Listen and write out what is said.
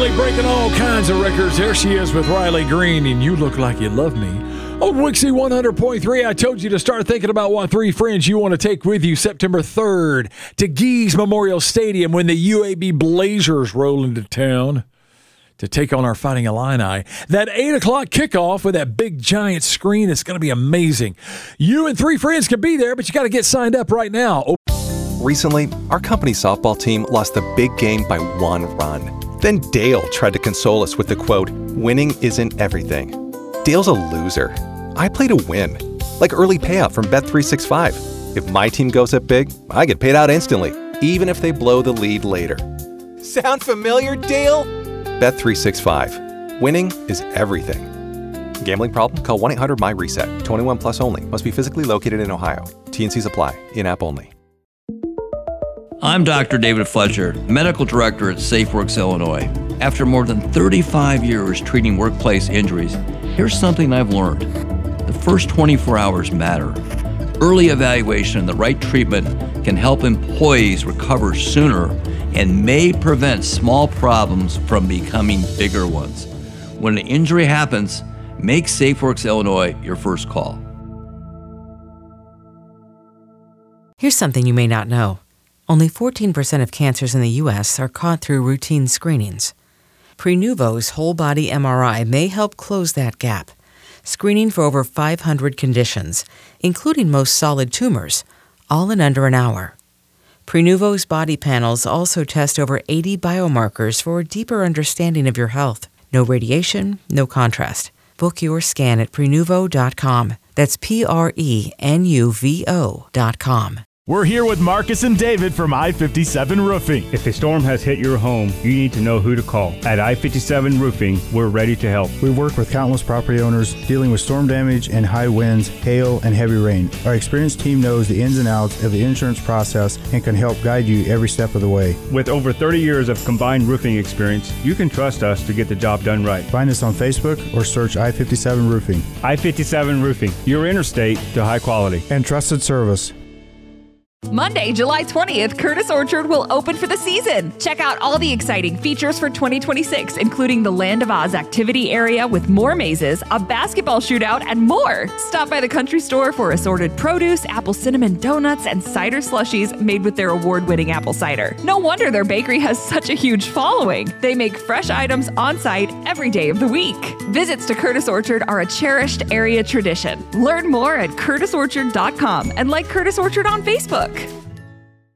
Riley breaking all kinds of records. There she is with Riley Green, and You Look Like You Love Me. On Wixie 100.3, I told you to start thinking about what three friends you want to take with you September 3rd to Geese Memorial Stadium when the UAB Blazers roll into town to take on our Fighting Illini. That 8 o'clock kickoff with that big giant screen is going to be amazing. You and three friends can be there, but you got to get signed up right now. Recently, our company softball team lost the big game by 1 run. Then Dale tried to console us with the quote, "Winning isn't everything." Dale's a loser. I play to win, like early payout from Bet365. If my team goes up big, I get paid out instantly, even if they blow the lead later. Sound familiar, Dale? Bet365. Winning is everything. Gambling problem? Call 1-800-MY-RESET. 21 plus only. Must be physically located in Ohio. T&Cs apply. In-app only. I'm Dr. David Fletcher, Medical Director at SafeWorks Illinois. After more than 35 years treating workplace injuries, here's something I've learned. The first 24 hours matter. Early evaluation and the right treatment can help employees recover sooner and may prevent small problems from becoming bigger ones. When an injury happens, make SafeWorks Illinois your first call. Here's something you may not know. Only 14% of cancers in the U.S. are caught through routine screenings. Prenuvo's whole-body MRI may help close that gap, screening for over 500 conditions, including most solid tumors, all in under an hour. Prenuvo's body panels also test over 80 biomarkers for a deeper understanding of your health. No radiation, no contrast. Book your scan at Prenuvo.com. That's Prenuvo.com. We're here with Marcus and David from I-57 Roofing. If a storm has hit your home, you need to know who to call. At I-57 Roofing, we're ready to help. We work with countless property owners dealing with storm damage and high winds, hail, and heavy rain. Our experienced team knows the ins and outs of the insurance process and can help guide you every step of the way. With over 30 years of combined roofing experience, you can trust us to get the job done right. Find us on Facebook or search I-57 Roofing. I-57 Roofing, your interstate to high quality and trusted service. Monday, July 20th, Curtis Orchard will open for the season. Check out all the exciting features for 2026, including the Land of Oz activity area with more mazes, a basketball shootout, and more. Stop by the country store for assorted produce, apple cinnamon donuts, and cider slushies made with their award-winning apple cider. No wonder their bakery has such a huge following. They make fresh items on site every day of the week. Visits to Curtis Orchard are a cherished area tradition. Learn more at curtisorchard.com and like Curtis Orchard on Facebook.